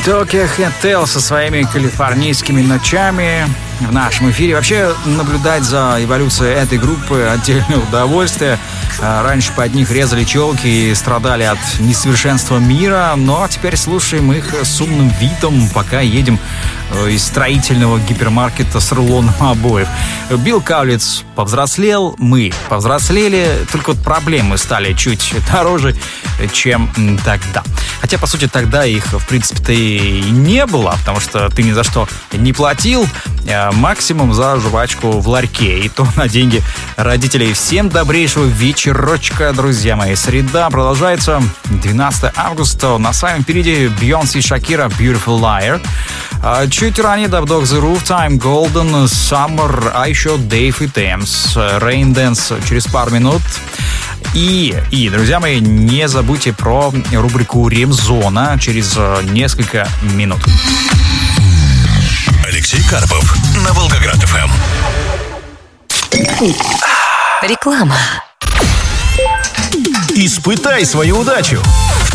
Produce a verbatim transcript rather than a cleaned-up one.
Tokyo Hotel со своими калифорнийскими ночами в нашем эфире. Вообще, наблюдать за эволюцией этой группы — отдельное удовольствие. Раньше под них резали челки и страдали от несовершенства мира, но теперь слушаем их с умным видом, пока едем из строительного гипермаркета с рулоном обоев. Билл Каулиц повзрослел, мы повзрослели, только вот проблемы стали чуть дороже, чем тогда. Хотя, по сути, тогда их, в принципе-то, и не было, потому что ты ни за что не платил, максимум за жвачку в ларьке, и то на деньги родителей. Всем добрейшего вечерочка, друзья мои. Среда продолжается, двенадцатого августа. На с вами впереди Бейонсе и Шакира, Beautiful Liar. Чуть ранее Dub Dog The Roof, Time Golden, Summer, а еще Дэйв и Темс, Rain Dance через пару минут. И, и, друзья мои, не забудьте про рубрику «Ремзона» через несколько минут. Алексей Карпов на Волгоград-ФМ. Реклама. Испытай свою удачу.